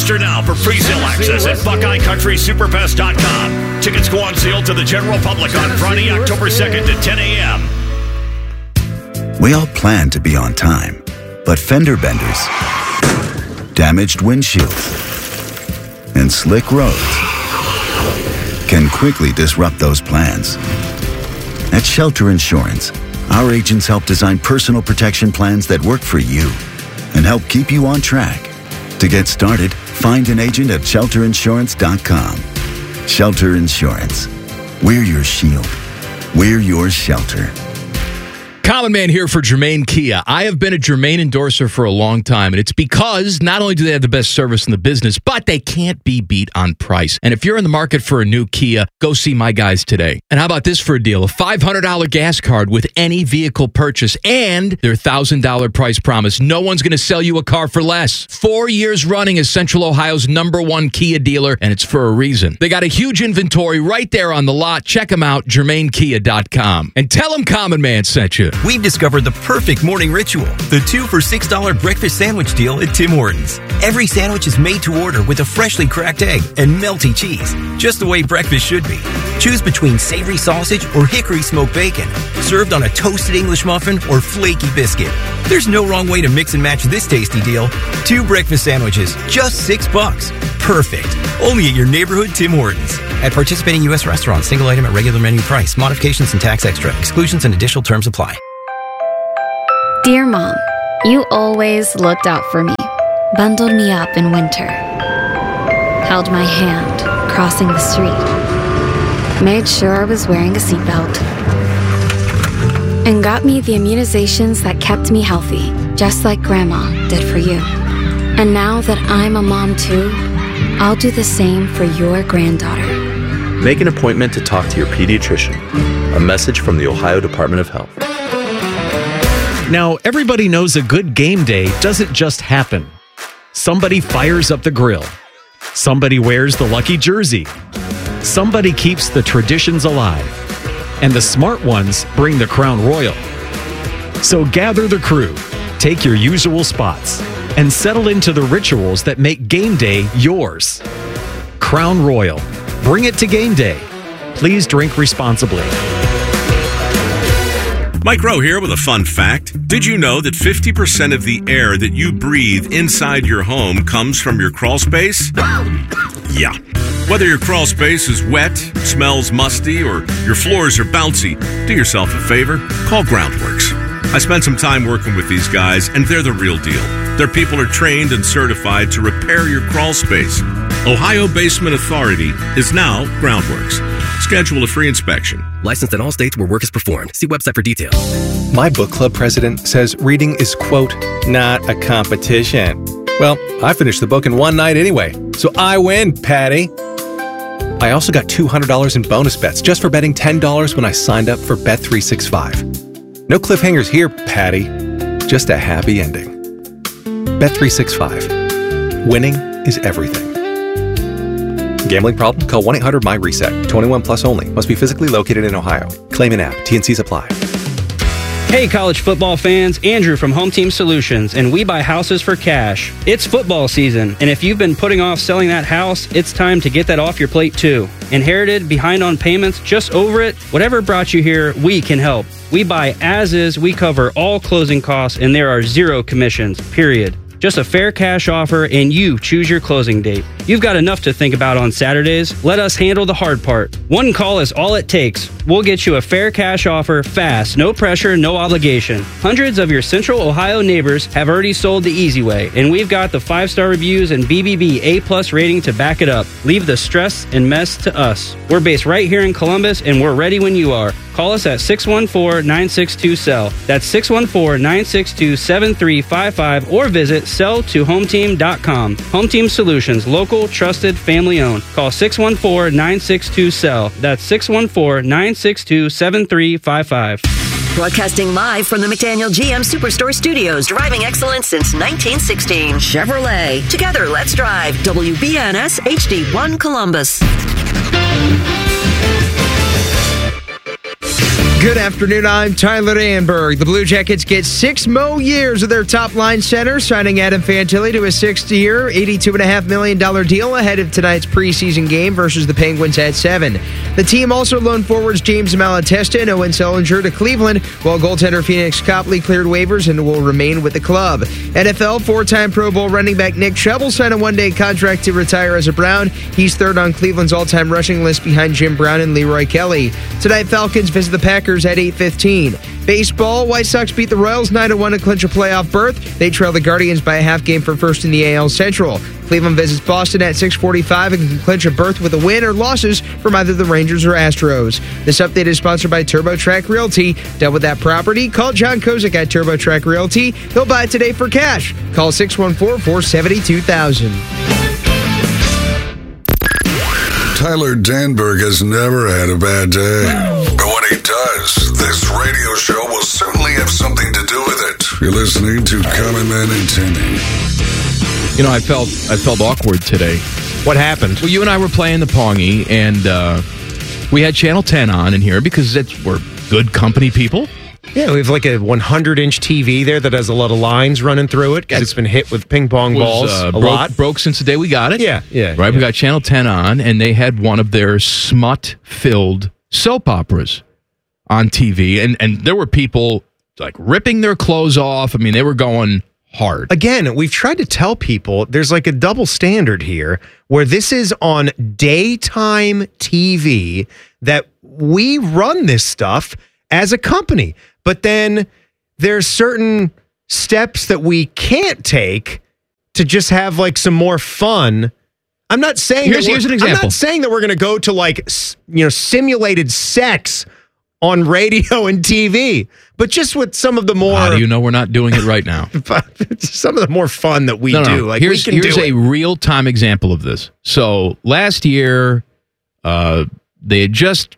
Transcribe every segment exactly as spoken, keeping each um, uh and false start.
Register now for pre-sale access at Buckeye Country Superfest dot com. Tickets go on sale to the general public on Friday, October second at ten a.m. We all plan to be on time, but fender benders, damaged windshields, and slick roads can quickly disrupt those plans. At Shelter Insurance, our agents help design personal protection plans that work for you and help keep you on track. To get started, find an agent at shelter insurance dot com. Shelter Insurance. We're your shield. We're your shelter. Common Man here for Germain Kia. I have been a Germain endorser for a long time, and it's because not only do they have the best service in the business, but they can't be beat on price. And if you're in the market for a new Kia, go see my guys today. And how about this for a deal? A five hundred dollars gas card with any vehicle purchase and their one thousand dollars price promise. No one's going to sell you a car for less. Four years running as Central Ohio's number one Kia dealer, and it's for a reason. They got a huge inventory right there on the lot. Check them out, germain kia dot com. And tell them Common Man sent you. We've discovered the perfect morning ritual, the two for six dollars breakfast sandwich deal at Tim Hortons. Every sandwich is made to order with a freshly cracked egg and melty cheese, just the way breakfast should be. Choose between savory sausage or hickory smoked bacon, served on a toasted English muffin or flaky biscuit. There's no wrong way to mix and match this tasty deal. Two breakfast sandwiches, just six bucks. Perfect. Only at your neighborhood Tim Hortons. At participating U S restaurants, single item at regular menu price. Modifications and tax extra. Exclusions and additional terms apply. Dear Mom, you always looked out for me, bundled me up in winter, held my hand crossing the street, made sure I was wearing a seatbelt, and got me the immunizations that kept me healthy, just like Grandma did for you. And now that I'm a mom too, I'll do the same for your granddaughter. Make an appointment to talk to your pediatrician. A message from the Ohio Department of Health. Now, everybody knows a good game day doesn't just happen. Somebody fires up the grill. Somebody wears the lucky jersey. Somebody keeps the traditions alive. And the smart ones bring the Crown Royal. So gather the crew, take your usual spots, and settle into the rituals that make game day yours. Crown Royal. Bring it to game day. Please drink responsibly. Mike Rowe here with a fun fact. Did you know that fifty percent of the air that you breathe inside your home comes from your crawl space? Yeah. Whether your crawl space is wet, smells musty, or your floors are bouncy, do yourself a favor, call Groundworks. I spent some time working with these guys, and they're the real deal. Their people are trained and certified to repair your crawl space. Ohio Basement Authority is now Groundworks. Schedule a free inspection. Licensed in all states where work is performed. See website for details. My book club president says reading is, quote, not a competition. Well, I finished the book in one night anyway, so I win, Patty. I also got two hundred dollars in bonus bets just for betting ten dollars when I signed up for Bet three sixty-five. No cliffhangers here, Patty. Just a happy ending. Bet three sixty-five. Winning is everything. Gambling problem? Call one eight hundred M Y reset. twenty-one plus only. Must be physically located in Ohio. Claim in app. T N Cs apply. Hey college football fans, Andrew from Home Team Solutions, and we buy houses for cash. It's football season, and if you've been putting off selling that house, it's time to get that off your plate too. Inherited, behind on payments, just over it, whatever brought you here, we can help. We buy as is, we cover all closing costs, and there are zero commissions, period. Just a fair cash offer, and you choose your closing date. You've got enough to think about on Saturdays. Let us handle the hard part. One call is all it takes. We'll get you a fair cash offer fast, no pressure, no obligation. Hundreds of your Central Ohio neighbors have already sold the easy way, and we've got the five-star reviews and B B B A-plus rating to back it up. Leave the stress and mess to us. We're based right here in Columbus, and we're ready when you are. Call us at six one four, nine six two, S E L L. That's six one four, nine six two, seven three five five, or visit sell to home team dot com. Home Team Solutions, local, trusted, family owned. Call six one four, nine six two, S E L L. That's six one four, nine six two, seven three five five. Broadcasting live from the McDaniel G M Superstore Studios, driving excellence since nineteen sixteen. Chevrolet. Together, let's drive. W B N S H D one Columbus. Good afternoon, I'm Tyler Danberg. The Blue Jackets get six more years of their top-line center, signing Adam Fantilli to a sixth-year, eighty-two point five million dollars deal ahead of tonight's preseason game versus the Penguins at seven. The team also loaned forwards James Malatesta and Owen Sellinger to Cleveland, while goaltender Phoenix Copley cleared waivers and will remain with the club. N F L four-time Pro Bowl running back Nick Chubb signed a one-day contract to retire as a Brown. He's third on Cleveland's all-time rushing list behind Jim Brown and Leroy Kelly. Tonight, Falcons visit the Packers at eight fifteen. Baseball, White Sox beat the Royals nine to one to clinch a playoff berth. They trail the Guardians by a half game for first in the A L Central. Cleveland visits Boston at six forty-five and can clinch a berth with a win or losses from either the Rangers or Astros. This update is sponsored by TurboTrack Realty. Done with that property? Call John Kozik at TurboTrack Realty. He'll buy it today for cash. Call six one four, four seven two thousand. Tyler Danberg has never had a bad day. But when he does, this radio show will certainly have something to do with it. You're listening to Common Man and Timmy. You know, I felt I felt awkward today. What happened? Well, you and I were playing the Pongy, and uh, we had Channel ten on in here because it's, we're good company people. Yeah, we have like a one hundred inch T V there that has a lot of lines running through it because it's been hit with ping pong was, balls uh, a broke, lot. Broke since the day we got it. Yeah, yeah. Right, yeah. we got Channel ten on, and they had one of their smut-filled soap operas on T V, and and there were people like ripping their clothes off. I mean, they were going hard. Again, we've tried to tell people there's like a double standard here where this is on daytime T V that we run this stuff as a company. But then there's certain steps that we can't take to just have like some more fun. I'm not saying here's, that here's an example. I'm not saying that we're going to go to like you know simulated sex on radio and T V, but just with some of the more. How do you know we're not doing it right now? Some of the more fun that we no, no, do. Like here's we can here's do a it. real time example of this. So last year, uh, they had just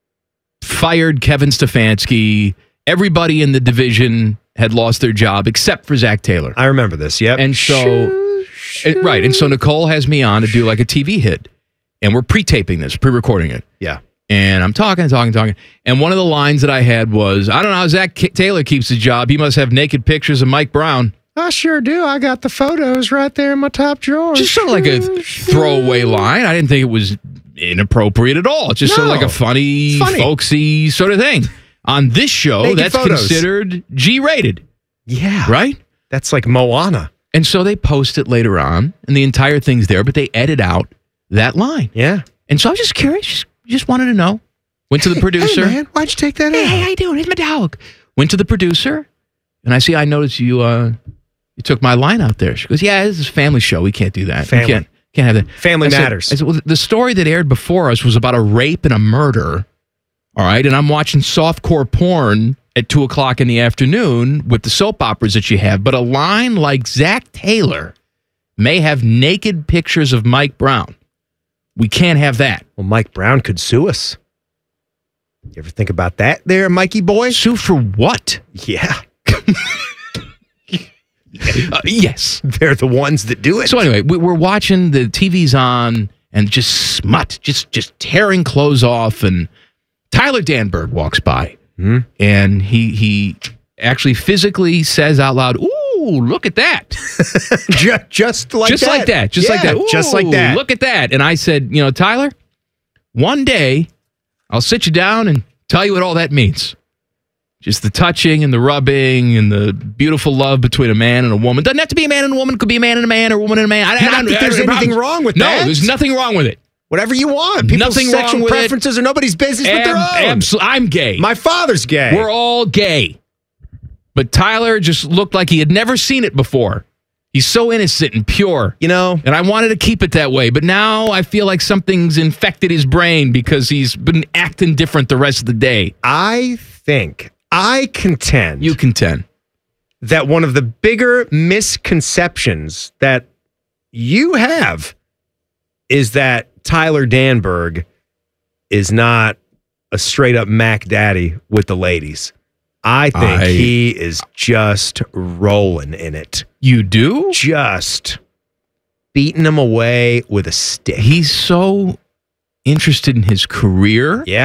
fired Kevin Stefanski. Everybody in the division had lost their job except for Zach Taylor. I remember this, yep. And so, it, right. And so Nicole has me on to do like a T V hit. And we're pre-taping this, pre-recording it. Yeah. And I'm talking, talking, talking. And one of the lines that I had was, I don't know how Zach K- Taylor keeps his job. He must have naked pictures of Mike Brown. I sure do. I got the photos right there in my top drawer. Just sort of like a throwaway line. I didn't think it was inappropriate at all. It's just No. sort of like a funny, funny. folksy sort of thing. On this show, Naked that's photos. considered G-rated. Yeah. Right? That's like Moana. And so they post it later on, and the entire thing's there, but they edit out that line. Yeah. And so I was just curious, just, just wanted to know. Went to the producer. Hey, man, why'd you take that Hey, out? hey, how you doing? It's my dog. Went to the producer, and I see, I noticed you uh, you took my line out there. She goes, yeah, this is a family show. We can't do that. Family. We can't, can't have that. Family I said- matters. I said, well, the story that aired before us was about a rape and a murder. All right, and I'm watching softcore porn at two o'clock in the afternoon with the soap operas that you have. But a line like Zach Taylor may have naked pictures of Mike Brown. We can't have that. Well, Mike Brown could sue us. You ever think about that there, Mikey boy? Sue for what? Yeah. Uh, yes. They're the ones that do it. So anyway, we, we're watching, the T V's on, and just smut, just just tearing clothes off, and Tyler Danberg walks by, Hmm? and he he actually physically says out loud, "Ooh, look at that!" Ju- just like just that. like that, just like Yeah, that, just like Ooh, that. Look at that! And I said, you know, Tyler, one day I'll sit you down and tell you what all that means. Just the touching and the rubbing and the beautiful love between a man and a woman. Doesn't have to be a man and a woman. It could be a man and a man or a woman and a man. I, I Not don't- that there's I don't- anything wrong with no, that. No, there's nothing wrong with it. Whatever you want. People's Nothing sexual wrong with preferences it. are nobody's business but their Ab- own. abso- I'm gay. My father's gay. We're all gay. But Tyler just looked like he had never seen it before. He's so innocent and pure. You know? And I wanted to keep it that way. But now I feel like something's infected his brain because he's been acting different the rest of the day. I think, I contend. You contend. That one of the bigger misconceptions that you have is that Tyler Danberg is not a straight up Mac Daddy with the ladies. I think I- he is just rolling in it. You do? Just beating them away with a stick. He's so interested in his career. Yeah.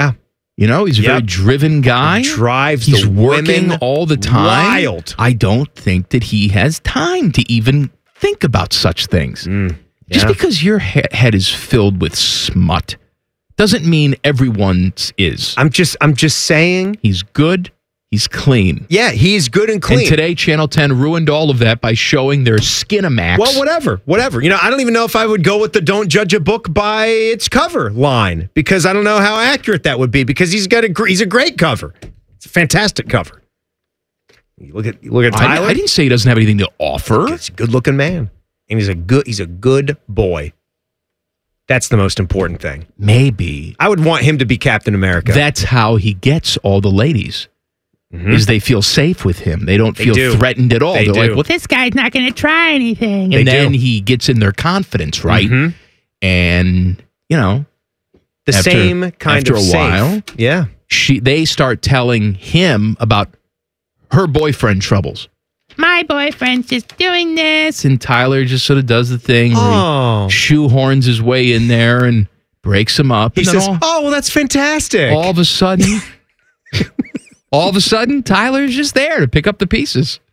You know, he's a Yep. very driven guy. Drives He's the working women all the time. wild. I don't think that he has time to even think about such things. Just yeah. because your he- head is filled with smut doesn't mean everyone's is. I'm just I'm just saying. He's good. He's clean. Yeah, he's good and clean. And today, Channel ten ruined all of that by showing their Skinamax. Well, whatever, whatever. You know, I don't even know if I would go with the "Don't judge a book by its cover" line because I don't know how accurate that would be. Because he's got a gr- he's a great cover. It's a fantastic cover. You look at you look at I, Tyler. I didn't say he doesn't have anything to offer. He's a good looking man, and he's a good he's a good boy. That's the most important thing. Maybe I would want him to be Captain America. that's how he gets all the ladies. Mhm. Is they feel safe with him. They don't They feel do. threatened at all. They They're do. like, well, this guy's not going to try anything. They And then do. he gets in their confidence, right? Mhm. And, you know, the after- same kind after of a safe. while, Yeah. she they start telling him about her boyfriend troubles. My boyfriend's just doing this. And Tyler just sort of does the thing where Oh. he shoehorns his way in there and breaks him up. He and then says, all, "Oh, well, that's fantastic." all of a sudden, all of a sudden, Tyler's just there to pick up the pieces.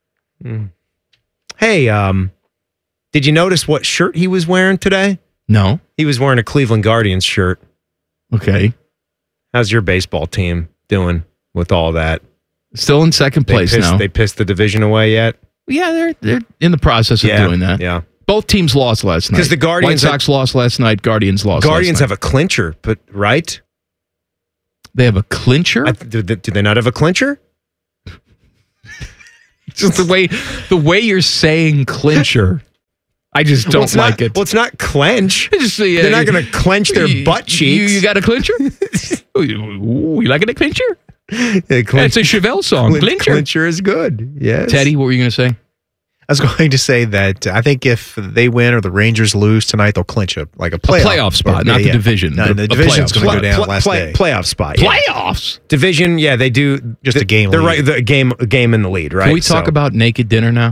Hey, um, did you notice what shirt he was wearing today? No. He was wearing a Cleveland Guardians shirt. Okay. How's your baseball team doing with all that? Still in second They place pissed, now. They pissed the division away yet? Yeah, they're they're in the process of Yeah, doing that. yeah. Both teams lost last night. 'Cause the Guardians White Sox lost last night. Guardians lost. Guardians last have night. a clincher, but right? They have a clincher. I, do, they- do they not have a clincher? Just the way the way you're saying clincher, I just don't well, it's like not, it. Well, it's not clench. Just, uh, They're not going to clench their you- butt cheeks. You, you got a clincher? Ooh, you liking a clincher? Yeah, clinch- That's a Chevelle song. clinch- Clincher. Clincher is good. Yes. Teddy, what were you going to say? I was going to say that I think if they win or the Rangers lose tonight, they'll clinch a like a playoff, playoff spot, or- not the division, No, but the a division's playoff going to go spot. down Pla- last play- day. Playoff spot. Yeah. Playoffs. Division, yeah, they do. Just a game They're lead. right. The game, a game in the lead, right? Can we talk So- about naked dinner now?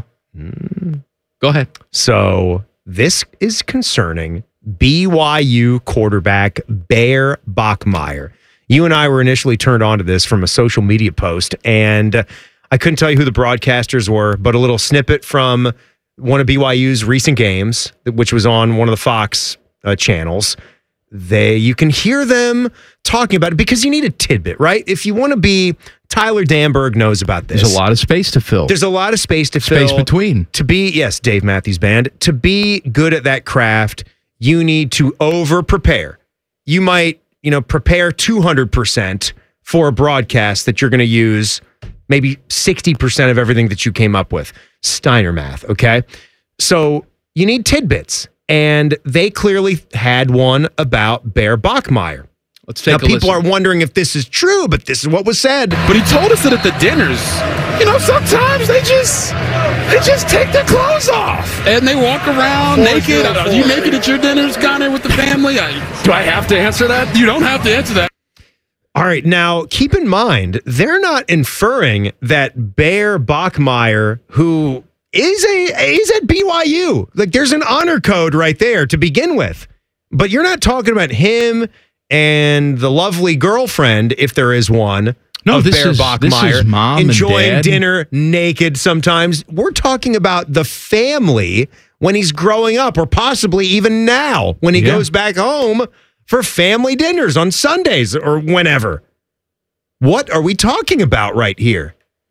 Go ahead. So this is concerning B Y U quarterback Bear Bachmeier. You and I were initially turned on to this from a social media post, and uh, I couldn't tell you who the broadcasters were, but a little snippet from one of B Y U's recent games, which was on one of the Fox uh, channels. They, you can hear them talking about it because you need a tidbit, right? If you want to be, Tyler Danberg knows about this. There's a lot of space to fill. There's a lot of space to Space fill. between. To be, yes, Dave Matthews Band, to be good at that craft, you need to over prepare. You might, you know, prepare two hundred percent for a broadcast that you're going to use maybe sixty percent of everything that you came up with. Steiner math, okay? So you need tidbits. And they clearly had one about Bear Bachmeier. Let's take now, a people listen. are wondering if this is true, but this is what was said. But he told us that at the dinners, you know, sometimes they just they just take their clothes off and they walk around Force naked. it, Are you naked at your dinners, Connor, with the family? I, do I have to answer that? You don't have to answer that. All right, now keep in mind, they're not inferring that Bear Bachmeier, who is a is at B Y U, like there's an honor code right there to begin with. But you're not talking about him and the lovely girlfriend, if there is one. No, of this Bear is- Bachmeier, this is mom and enjoying dad. dinner naked sometimes. We're talking about the family when he's growing up, or possibly even now when he Yeah. goes back home for family dinners on Sundays or whenever. What are we talking about right here?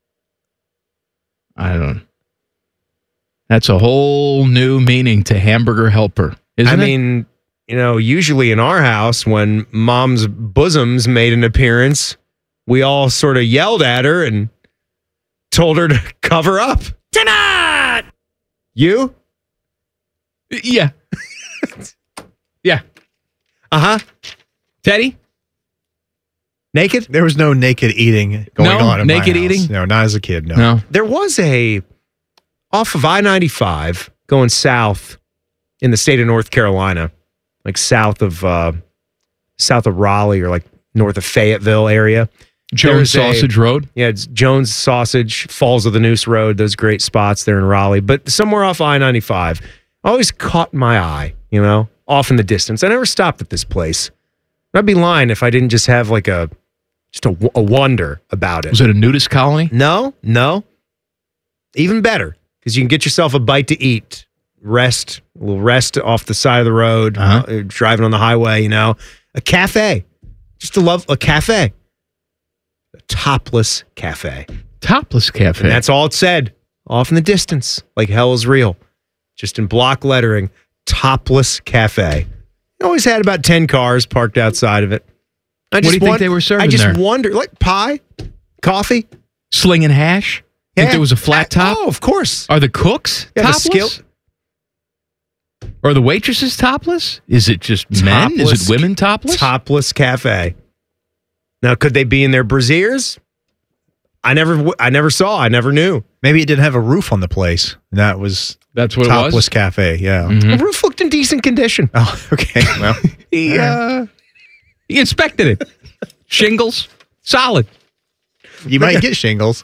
I don't. That's a whole new meaning to hamburger helper, isn't I it? mean, you know, usually in our house, when mom's bosoms made an appearance, we all sort of yelled at her and told her to cover up. Tonight! You? Yeah. yeah. Uh-huh. Teddy? Naked? There was no naked eating going No? on in my Naked house. eating? No, not as a kid. No. No. There was a, off of I ninety-five, going south in the state of North Carolina, like south of uh, south of Raleigh or like north of Fayetteville area. Jones There's a- Sausage Road? Yeah, it's Jones Sausage, Falls of the Noose Road, those great spots there in Raleigh. But somewhere off I ninety-five, always caught my eye, you know, off in the distance. I never stopped at this place. I'd be lying if I didn't just have like a Just a, a wonder about it. Was it a nudist colony? No, no. Even better, because you can get yourself a bite to eat. Rest, a little rest off the side of the road, Uh-huh. uh, driving on the highway, you know. A cafe. Just to love a cafe. A topless cafe. Topless cafe. And that's all it said. Off in the distance, like hell is real. Just in block lettering, topless cafe. It always had about ten cars parked outside of it. I What do you think they were serving I just there? wonder, like pie, coffee, Slinging hash? Think there was a flat top? Oh, of course. Are the cooks Yeah, the topless? skill- Are the waitresses topless? Is it just men? Is Topless- it women topless? Topless cafe. Now, could they be in their brassieres? I never, w- I never saw. I never knew. Maybe it didn't have a roof on the place. And that was That's what it topless was? cafe. Yeah. The roof looked in decent condition. Oh, okay. Well, He, uh, he inspected it. Shingles, solid. you might get shingles.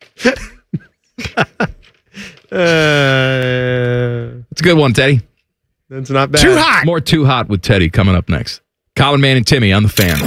Uh, It's a good one, Teddy. that's not bad. Too hot. More Too Hot with Teddy coming up next. Colin Man and Timmy on the Fan.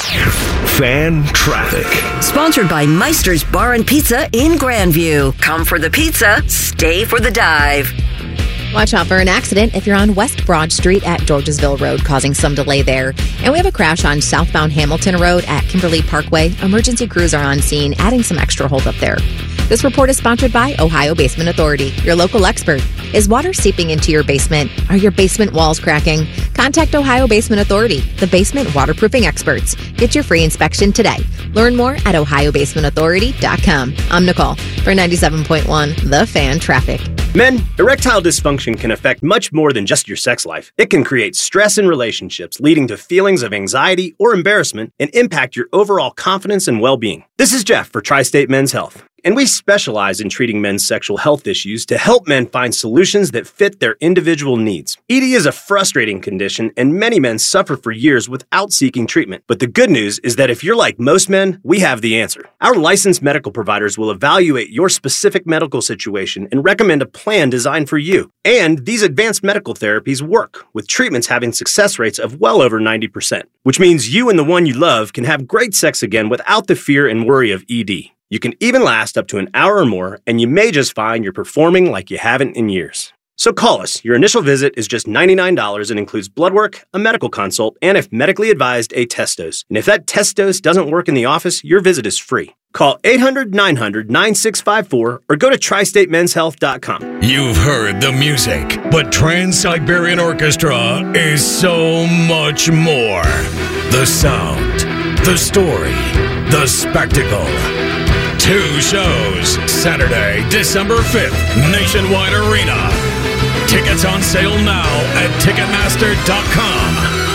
Fan traffic. Sponsored by Meister's Bar and Pizza in Grandview. Come for the pizza, stay for the dive. Watch out for an accident if you're on West Broad Street at Georgesville Road, causing some delay there. And we have a crash on southbound Hamilton Road at Kimberly Parkway. Emergency crews are on scene, adding some extra hold up there. This report is sponsored by Ohio Basement Authority, your local expert. Is water seeping into your basement? Are your basement walls cracking? Contact Ohio Basement Authority, the basement waterproofing experts. Get your free inspection today. Learn more at ohio basement authority dot com. I'm Nicole for ninety-seven point one The Fan Traffic. Men, erectile dysfunction can affect much more than just your sex life. It can create stress in relationships, leading to feelings of anxiety or embarrassment, and impact your overall confidence and well-being. This is Jeff for Tri-State Men's Health, and we specialize in treating men's sexual health issues to help men find solutions that fit their individual needs. E D is a frustrating condition, and many men suffer for years without seeking treatment. But the good news is that if you're like most men, we have the answer. Our licensed medical providers will evaluate your specific medical situation and recommend a plan designed for you. And these advanced medical therapies work, with treatments having success rates of well over ninety percent, which means you and the one you love can have great sex again without the fear and worry of E D. You can even last up to an hour or more, and you may just find you're performing like you haven't in years. So call us. Your initial visit is just ninety-nine dollars and includes blood work, a medical consult, and if medically advised, a test dose. And if that test dose doesn't work in the office, your visit is free. Call eight hundred nine hundred nine six five four or go to tri state men's health dot com. You've heard the music, but Trans-Siberian Orchestra is so much more. The sound, the story, the spectacle. Two shows, Saturday, December fifth, Nationwide Arena. Tickets on sale now at ticketmaster dot com.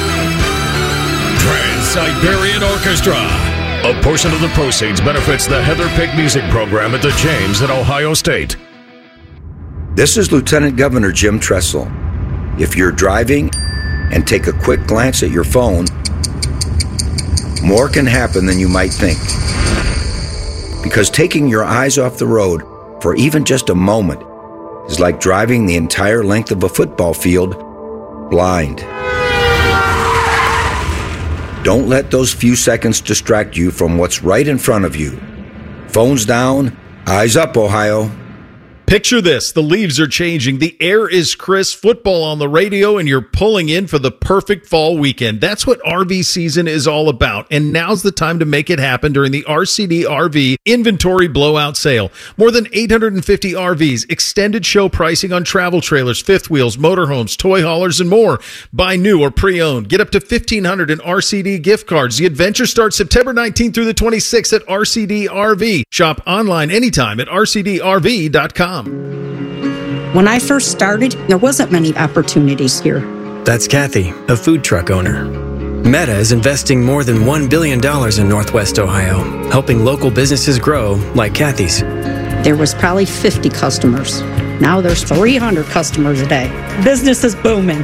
Trans-Siberian Orchestra. A portion of the proceeds benefits the Heather Pick Music Program at the James at Ohio State. This is Lieutenant Governor Jim Tressel. If you're driving and take a quick glance at your phone, more can happen than you might think. Because taking your eyes off the road for even just a moment is like driving the entire length of a football field blind. Don't let those few seconds distract you from what's right in front of you. Phones down, eyes up, Ohio. Picture this. The leaves are changing. The air is crisp, football on the radio, and you're pulling in for the perfect fall weekend. That's what R V season is all about. And now's the time to make it happen during the R C D R V Inventory Blowout Sale. More than eight hundred fifty R Vs, extended show pricing on travel trailers, fifth wheels, motorhomes, toy haulers, and more. Buy new or pre-owned. Get up to fifteen hundred dollars in R C D gift cards. The adventure starts September nineteenth through the twenty-sixth at R C D R V. Shop online anytime at R C D R V dot com. When I first started, there wasn't many opportunities here. That's Kathy, a food truck owner. Meta is investing more than one billion dollars in Northwest Ohio, helping local businesses grow like Kathy's. There was probably fifty customers. Now there's three hundred customers a day. Business is booming.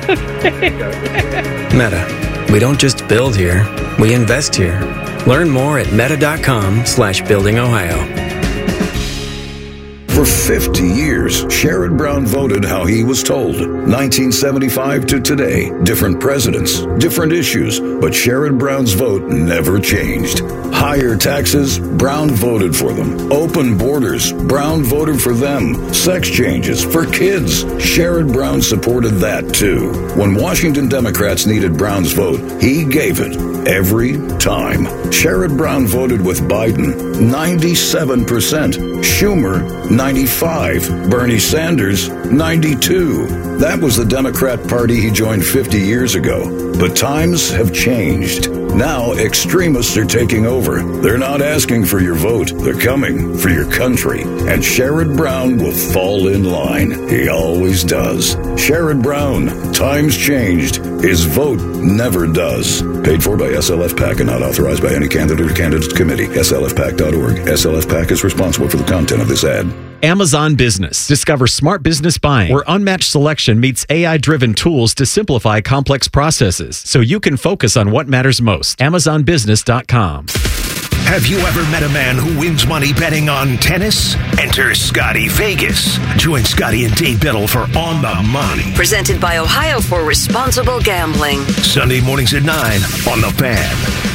Meta, we don't just build here, we invest here. Learn more at meta dot com slash building Ohio. For fifty years, Sherrod Brown voted how he was told. nineteen seventy-five to today, different presidents, different issues, but Sherrod Brown's vote never changed. Higher taxes, Brown voted for them. Open borders, Brown voted for them. Sex changes for kids, Sherrod Brown supported that too. When Washington Democrats needed Brown's vote, he gave it every time. Sherrod Brown voted with Biden, ninety-seven percent. Schumer, ninety-five. Bernie Sanders, ninety-two. That was the Democrat Party he joined fifty years ago. But times have changed. Now extremists are taking over. They're not asking for your vote. They're coming for your country. And Sherrod Brown will fall in line. He always does. Sherrod Brown, times changed. His vote never does. Paid for by S L F PAC and not authorized by any candidate or candidates committee. S L F P A C dot org. S L F PAC is responsible for the content of this ad. Amazon Business. Discover smart business buying, where unmatched selection meets A I-driven tools to simplify complex processes, so you can focus on what matters most. Amazon Business dot com. Have you ever met a man who wins money betting on tennis? Enter Scotty Vegas. Join Scotty and Dave Biddle for On the Money. Presented by Ohio for Responsible Gambling. Sunday mornings at nine on The Fan.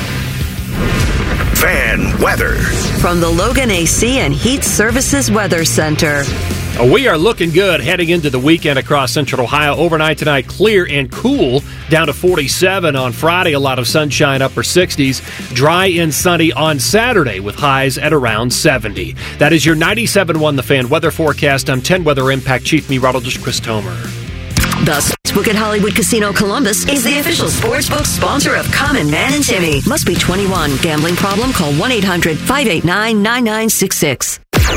Fan weather. From the Logan A C and Heat Services Weather Center. We are looking good heading into the weekend across Central Ohio. Overnight tonight, clear and cool, down to forty-seven on Friday. A lot of sunshine, upper sixties. Dry and sunny on Saturday with highs at around seventy. That is your ninety-seven point one The Fan weather forecast. I'm ten Weather Impact Chief Meteorologist Chris Tomer. The Sportsbook at Hollywood Casino Columbus is the official sportsbook sponsor of Common Man and Timmy. Must be twenty-one. Gambling problem? Call one eight hundred five eight nine nine nine six six.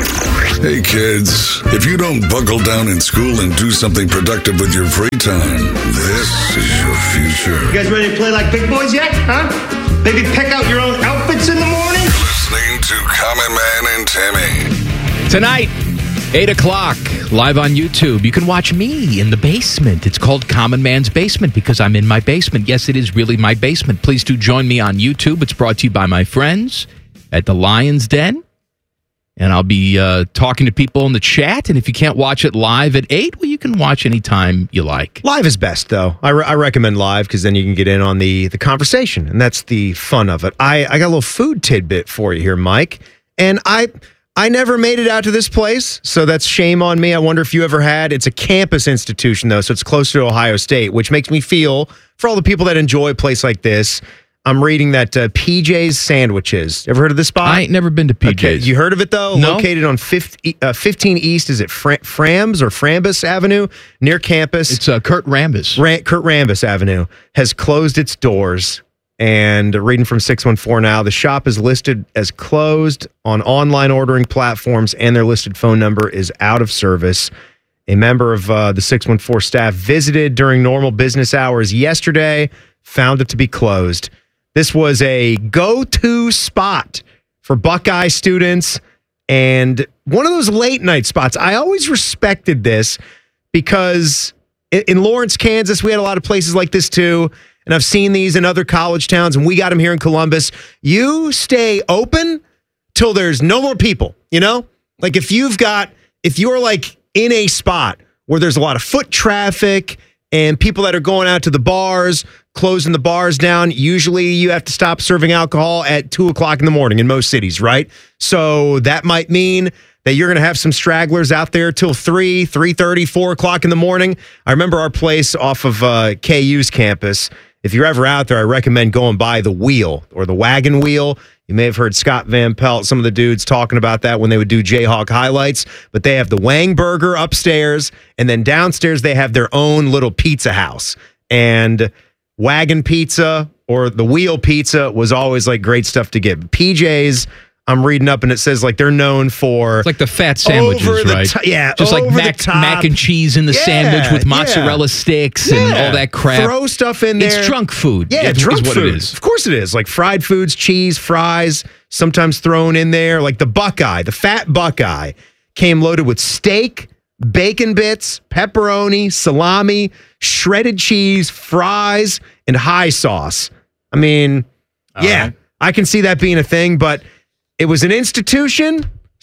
Hey kids, if you don't buckle down in school and do something productive with your free time, this is your future. You guys ready to play like big boys yet? Huh? Maybe pick out your own outfits in the morning? Listening to Common Man and Timmy. Tonight, eight o'clock, live on YouTube. You can watch me in the basement. It's called Common Man's Basement because I'm in my basement. Yes, it is really my basement. Please do join me on YouTube. It's brought to you by my friends at the Lion's Den. And I'll be uh, talking to people in the chat. And if you can't watch it live at eight, well, you can watch anytime you like. Live is best, though. I, re- I recommend live because then you can get in on the, the conversation. And that's the fun of it. I, I got a little food tidbit for you here, Mike. And I I never made it out to this place, so that's shame on me. I wonder if you ever had. It's a campus institution, though, so it's closer to Ohio State, which makes me feel, for all the people that enjoy a place like this, I'm reading that uh, P J's Sandwiches. Ever heard of this spot? I ain't never been to P J's. Okay, you heard of it, though? No. Located on fifteen, uh, fifteen East, is it Fra- Frams or Frambus Avenue, near campus? It's uh, Kurt Rambis. Ra- Kurt Rambis Avenue has closed its doors. And reading from six one four now, the shop is listed as closed on online ordering platforms, and their listed phone number is out of service. A member of uh, the six one four staff visited during normal business hours yesterday, found it to be closed. This was a go-to spot for Buckeye students and one of those late-night spots. I always respected this because in Lawrence, Kansas, we had a lot of places like this too, and I've seen these in other college towns, and we got them here in Columbus. You stay open till there's no more people, you know? Like if you've got, if you're like in a spot where there's a lot of foot traffic and people that are going out to the bars, closing the bars down, usually you have to stop serving alcohol at two o'clock in the morning in most cities, right? So that might mean that you're going to have some stragglers out there till three, three thirty, four o'clock in the morning. I remember our place off of uh, K U's campus. If you're ever out there, I recommend going by the Wheel or the Wagon Wheel. You may have heard Scott Van Pelt, some of the dudes talking about that when they would do Jayhawk highlights. But they have the Wang Burger upstairs, and then downstairs they have their own little pizza house. And Wagon Pizza or the Wheel Pizza was always like great stuff to get. P J's, I'm reading up and it says like they're known for it's like the fat sandwiches, over the right? To- yeah, just like over mac, the top. mac and cheese in the Yeah, sandwich with yeah. mozzarella sticks and Yeah. all that crap. Throw stuff in there. It's drunk food. Yeah, is drunk what food. it is. Of course it is. Like fried foods, cheese, fries, sometimes thrown in there. Like the Buckeye, the fat Buckeye came loaded with steak, bacon bits, pepperoni, salami, shredded cheese, fries, and high sauce. I mean, yeah, right. I can see that being a thing, but it was an institution,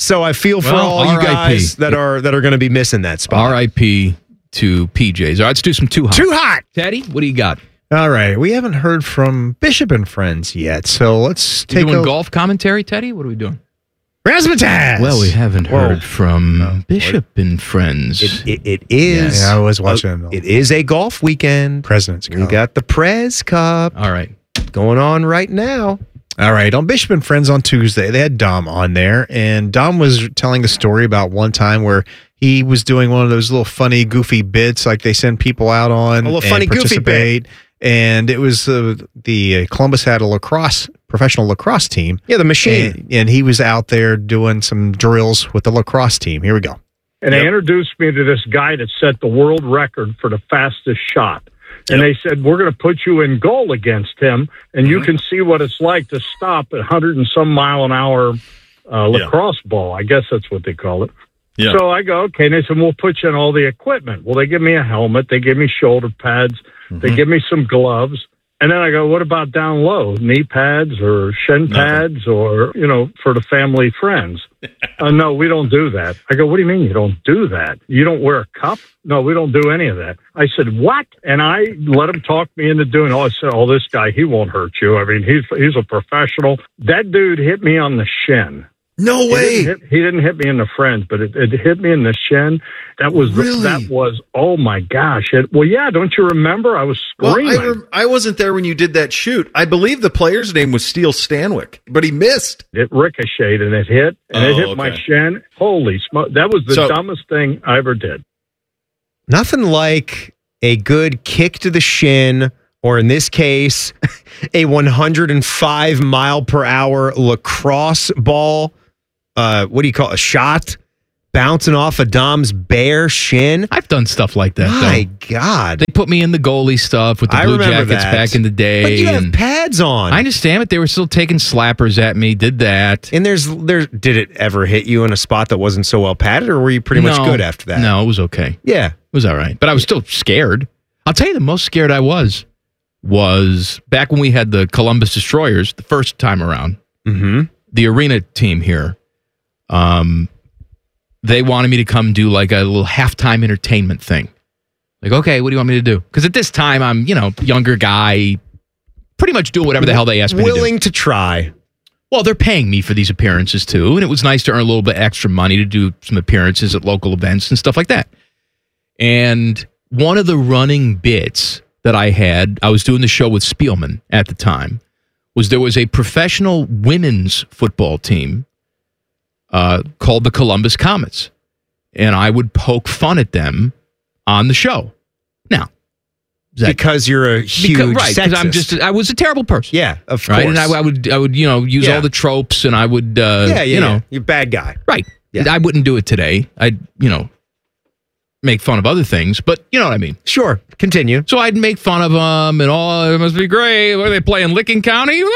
So I feel for Well, all you R I P guys that are that are going to be missing that spot. R I P to P Js. All right, let's do some too hot. Too hot. Teddy, what do you got? All right. We haven't heard from Bishop and Friends yet, so let's You take doing a golf commentary, Teddy? What are we doing? Razzmatazz. Well, we haven't Whoa. heard from Bishop and Friends. It, it, it is. Yeah, I was watching. uh, it is a golf weekend. President's We Cup. got the Prez Cup All right. going on right now. All right, on Bishop and Friends on Tuesday, they had Dom on there, and Dom was telling a story about one time where he was doing one of those little funny, goofy bits like they send people out on A little and funny, goofy bit. participate. And it was uh, the uh, Columbus had a lacrosse professional lacrosse team. Yeah, the machine. And, and he was out there doing some drills with the lacrosse team. Here we go. And they introduced me to this guy that set the world record for the fastest shot. And they said, we're going to put you in goal against him, and you can see what it's like to stop at one hundred and some mile an hour uh, lacrosse ball. I guess that's what they call it. Yeah. So I go, okay. And they said, we'll put you in all the equipment. Well, they give me a helmet. They give me shoulder pads. They give me some gloves. And then I go, what about down low? Knee pads or shin pads or, you know, for the family friends? uh, no, we don't do that. I go, what do you mean you don't do that? You don't wear a cup? No, we don't do any of that. I said, what? And I let him talk me into doing all. I said, oh, this guy, he won't hurt you. I mean, he's he's a professional. That dude hit me on the shin. No He way. didn't hit, he didn't hit me in the friends, but it, it hit me in the shin. That was the, Really? that was oh my gosh! It, well, yeah, don't you remember? I was Well, screaming. I, rem- I wasn't there when you did that shoot. I believe the player's name was Steele Stanwyck, but he missed. It ricocheted and it hit, and it Oh, hit my okay. shin. Holy smoke! That was the So- dumbest thing I ever did. Nothing like a good kick to the shin, or in this case, a one hundred five mile per hour lacrosse ball. Uh, what do you call it? A shot bouncing off of Dom's bare shin. I've done stuff like that. My though. God. They put me in the goalie stuff with the I Blue remember Jackets that. back in the day. But you have and pads on. I understand, but they were still taking slappers at me. Did that? And there's there. Did it ever hit you in a spot that wasn't so well padded, or were you pretty much No. good after that? No, it was okay. Yeah. It was all right. But I was still scared. I'll tell you the most scared I was was back when we had the Columbus Destroyers the first time around. Mm-hmm. The arena team here, um, they wanted me to come do like a little halftime entertainment thing. Like, okay, what do you want me to do? Because at this time, I'm, you know, younger guy, pretty much doing whatever the hell they asked me to do. Willing to try. Well, they're paying me for these appearances too, and it was nice to earn a little bit extra money to do some appearances at local events and stuff like that. And one of the running bits that I had, I was doing the show with Spielman at the time, was there was a professional women's football team uh, called the Columbus Comets, and I would poke fun at them on the show. Now, that, because you're a huge because, right? Because I'm sexist. just I was a terrible person. Yeah, of right. course. And I, I would I would you know use Yeah. all the tropes, and I would uh, yeah, yeah, you know yeah. You're a bad guy. right. Yeah. I wouldn't do it today. I'd you know make fun of other things, but you know what I mean. Sure. Continue. So I'd make fun of them, and all it must be great. What are they playing, Licking County? you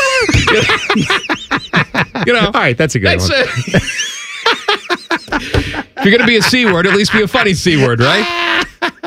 know, All right, that's a good that's one. a- if you're gonna be a C word, at least be a funny C word, right?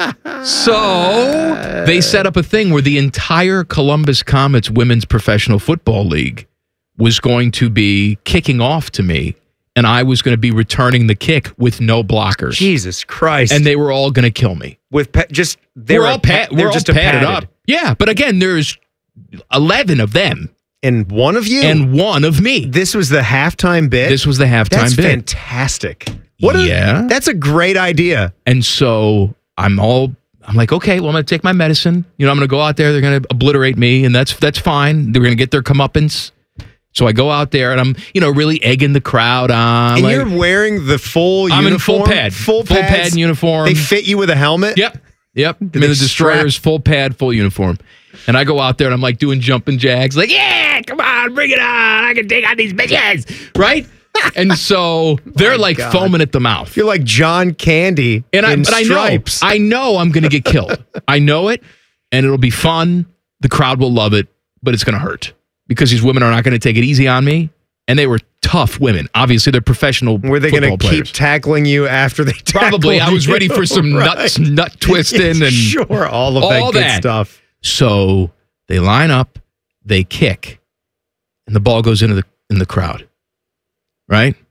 So they set up a thing where the entire Columbus Comets Women's Professional Football League was going to be kicking off to me, and I was going to be returning the kick with no blockers. Jesus Christ! And they were all going to kill me. With pa- just they we're were all, pa- they're we're just all a padded, padded up. Yeah, but again, there's eleven of them. And one of you? And one of me. This was the halftime bit? This was the halftime That's bit. fantastic. What a, Yeah. That's a great idea. And so I'm all I'm like, okay, well, I'm gonna take my medicine. You know, I'm gonna go out there, they're gonna obliterate me, and that's that's fine. They're gonna get their comeuppance. So I go out there and I'm, you know, really egging the crowd on. And like, you're wearing the full I'm uniform? in full pad. Full, full pads? pad and uniform. They fit you with a helmet? Yep. Yep. I'm in they the strap- Destroyers, full pad, full uniform. And I go out there and I'm like doing jumping jacks, like, yeah, come on, bring it on. I can take on these bitches. Right? And so they're like God. foaming at the mouth. You're like John Candy And I, in but I know, stripes. I know I'm going to get killed. I know it, and it'll be fun. The crowd will love it, but it's going to hurt because these women are not going to take it easy on me. And they were tough women. Obviously, they're professional. Were they going to keep tackling you after they Probably. I was you? ready for some Right. nuts, nut twisting, and sure, all of all that good that stuff. So they line up, they kick, and the ball goes into the in the crowd, right?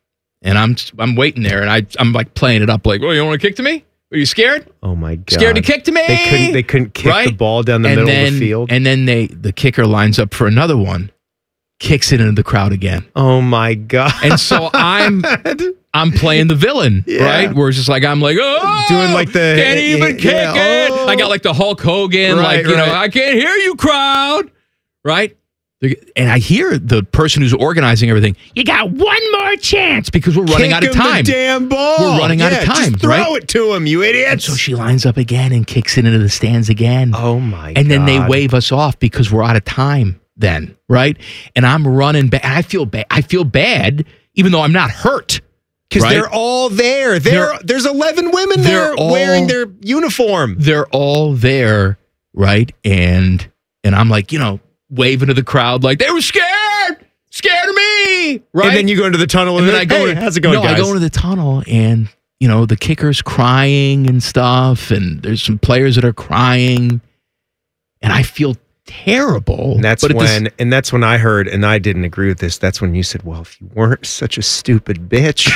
And I'm I'm waiting there, and I I'm like playing it up, like, oh, you want to kick to me? Are you scared? Oh my god! Scared to kick to me? They couldn't. They couldn't kick right? the ball down the and middle then, of the field. And then they the kicker lines up for another one, kicks it into the crowd again. Oh my god! And so I'm I'm playing the villain, Yeah. right? Where it's just like I'm like, oh, Doing like the- can't even yeah, kick yeah, it. oh. I got like the Hulk Hogan, Right, like you right. know, I can't hear you, crowd, right? And I hear the person who's organizing everything. You got one more chance because we're running Kick out of him time. the damn ball. We're running out Yeah, of time. Just throw right? it to him, you And idiots. so she lines up again and kicks it into the stands again. Oh my! And then they God. wave us off because we're out of time. Then right, and I'm running back. I feel bad. I feel bad, even though I'm not hurt. Because right? they're all there. They're, They're- there's eleven women they're there all- wearing their uniform. They're all there, right? And and I'm like, you know, waving to the crowd like they were scared, scared of me, right? And then you go into the tunnel and, And then I go, hey, to, how's it going, no, guys? I go into the tunnel and you know the kicker's crying and stuff, and there's some players that are crying, and I feel terrible. And that's but at when, this- and that's when I heard, and I didn't agree with this. That's when you said, "Well, if you weren't such a stupid bitch,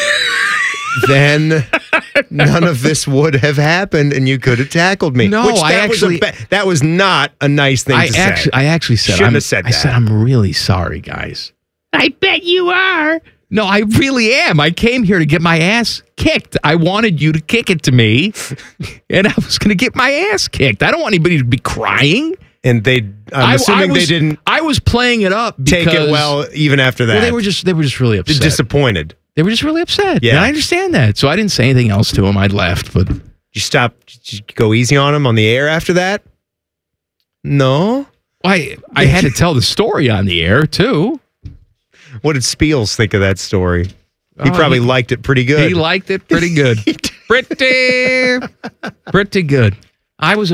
then none of this would have happened, and you could have tackled me." No, Which I that was a actually- ba- that was not a nice thing I to actually, say. I actually said, Shouldn't I'm, have said I that. said, I'm really sorry, guys. I bet you are. No, I really am. I came here to get my ass kicked. I wanted you to kick it to me, and I was going to get my ass kicked. I don't want anybody to be crying. And they, I'm I- assuming I was- they didn't I was playing it up because, take it well, even after that. Well, they were just they were just really upset. disappointed. They were just really upset. Yeah. And I understand that. So I didn't say anything else to them. I left, but You stop, did you go easy on him on the air after that? No. I I had to tell the story on the air too. What did Spiels think of that story? He Oh, probably he- liked it pretty good. He liked it pretty good. pretty, pretty good. I was